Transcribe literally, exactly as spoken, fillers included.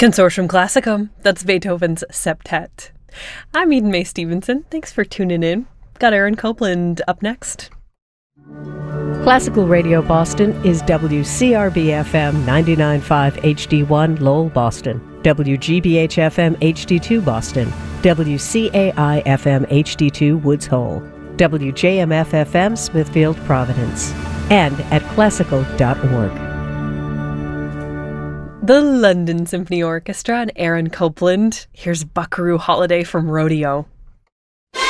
Consortium Classicum, that's Beethoven's Septet. I'm Eden May Stevenson. Thanks for tuning in. Got Aaron Copeland up next. Classical Radio Boston is W C R B F M ninety-nine point five H D one Lowell, Boston, W G B H F M H D two Boston, W C A I F M H D two Woods Hole, W J M F F M Smithfield, Providence, and at classical dot org. The London Symphony Orchestra and Aaron Copeland. Here's Buckaroo Holiday from Rodeo.